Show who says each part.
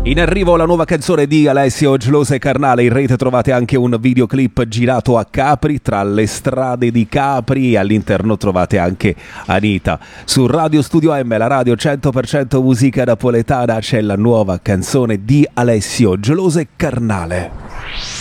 Speaker 1: In arrivo la nuova canzone di Alessio Geloso e Carnale. In rete trovate anche un videoclip girato a Capri, tra le strade di Capri, e all'interno trovate anche Anita. Su Radio Studio M, la radio 100% musica napoletana, c'è la nuova canzone di Alessio Geloso e Carnale.